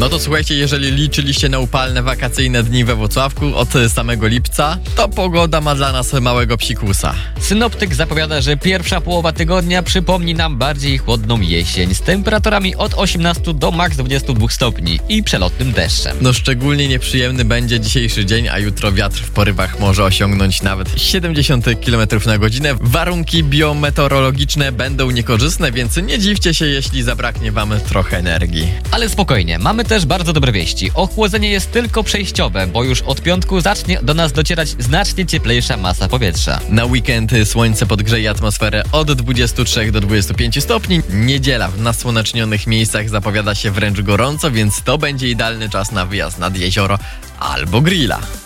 No to słuchajcie, jeżeli liczyliście na upalne wakacyjne dni we Włocławku od samego lipca, to pogoda ma dla nas małego psikusa. Synoptyk zapowiada, że pierwsza połowa tygodnia przypomni nam bardziej chłodną jesień z temperaturami od 18 do maks 22 stopni i przelotnym deszczem. No szczególnie nieprzyjemny będzie dzisiejszy dzień, a jutro wiatr w porywach może osiągnąć nawet 70 km na godzinę. Warunki biometeorologiczne będą niekorzystne, więc nie dziwcie się, jeśli zabraknie wam trochę energii. Ale spokojnie, mamy też bardzo dobre wieści. Ochłodzenie jest tylko przejściowe, bo już od piątku zacznie do nas docierać znacznie cieplejsza masa powietrza. Na weekend słońce podgrzeje atmosferę od 23 do 25 stopni. Niedziela w nasłonecznionych miejscach zapowiada się wręcz gorąco, więc to będzie idealny czas na wyjazd nad jezioro albo grilla.